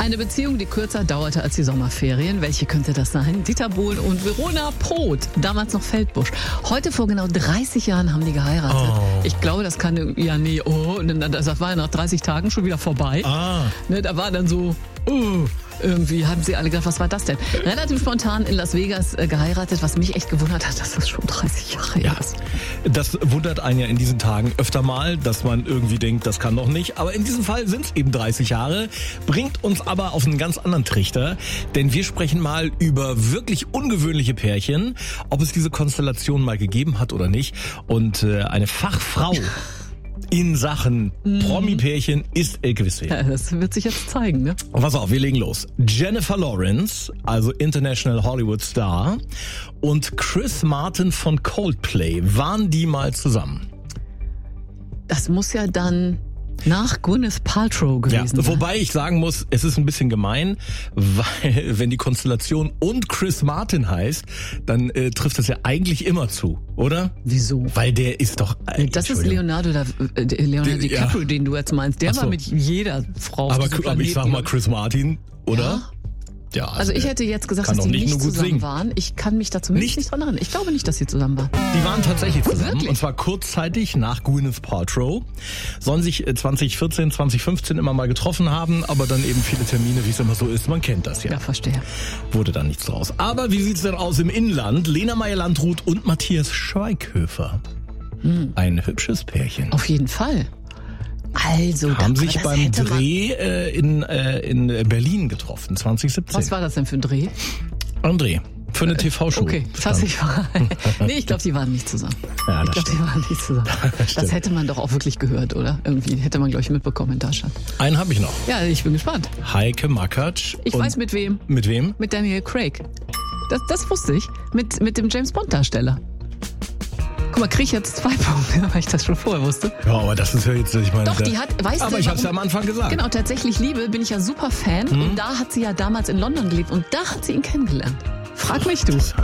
Eine Beziehung, die kürzer dauerte als die Sommerferien. Welche könnte das sein? Dieter Bohlen und Verona Poth, damals noch Feldbusch. Heute vor genau 30 Jahren haben die geheiratet. Oh. Ich glaube, das kann das war ja nach 30 Tagen schon wieder vorbei. Ne, da war dann so, irgendwie haben sie alle gedacht, was war das denn? Relativ spontan in Las Vegas geheiratet, was mich echt gewundert hat, dass das schon 30 Jahre her ist. Das wundert einen ja in diesen Tagen öfter mal, dass man irgendwie denkt, das kann doch nicht. Aber in diesem Fall sind es eben 30 Jahre, bringt uns aber auf einen ganz anderen Trichter. Denn wir sprechen mal über wirklich ungewöhnliche Pärchen, ob es diese Konstellation mal gegeben hat oder nicht. Und eine Fachfrau in Sachen Promi-Pärchen ist Elke Wissweg. Ja, das wird sich jetzt zeigen, ne? Und pass auf, wir legen los. Jennifer Lawrence, also International Hollywood Star, und Chris Martin von Coldplay, waren die mal zusammen? Das muss ja dann nach Gwyneth Paltrow gewesen sein. Wobei ich sagen muss, es ist ein bisschen gemein, weil wenn die Konstellation und Chris Martin heißt, dann trifft das ja eigentlich immer zu, oder? Wieso? Weil der ist doch... Das ist Leonardo DiCaprio, den du jetzt meinst. Der war mit jeder Frau auf diesem aber ich sag mal Chris Martin, oder? Ja? Ja, also ich hätte jetzt gesagt, dass die nicht zusammen waren. Ich kann mich dazu nicht dran erinnern. Ich glaube nicht, dass sie zusammen waren. Die waren tatsächlich zusammen. Wirklich? Und zwar kurzzeitig nach Gwyneth Paltrow. Sollen sich 2014, 2015 immer mal getroffen haben, aber dann eben viele Termine, wie es immer so ist. Man kennt das ja. Ja, verstehe. Wurde dann nichts draus. Aber wie sieht's denn aus im Inland? Lena Meyer-Landrut und Matthias Schweighöfer. Ein hübsches Pärchen. Auf jeden Fall. Also, haben sich beim Dreh in Berlin getroffen, 2017. Was war das denn für ein Dreh? Ein Dreh. Für eine TV-Show. Okay, das hat sich Nee, ich glaube, die waren nicht zusammen. Ja, ich glaube, die waren nicht zusammen. Das hätte man doch auch wirklich gehört, oder? Irgendwie hätte man, glaube ich, mitbekommen in Deutschland. Einen habe ich noch. Ja, ich bin gespannt. Heike Makatsch. Ich weiß mit wem. Mit wem? Mit Daniel Craig. Das wusste ich. Mit dem James-Bond-Darsteller. Guck mal, kriege ich jetzt 2 Punkte, weil ich das schon vorher wusste. Ja, aber das ist ja jetzt, ich meine... Doch, die hat, weißt du... Aber ich habe es ja am Anfang gesagt. Genau, tatsächlich Liebe, bin ich ja super Fan. Und da hat sie ja damals in London gelebt und da hat sie ihn kennengelernt. Frag mich du.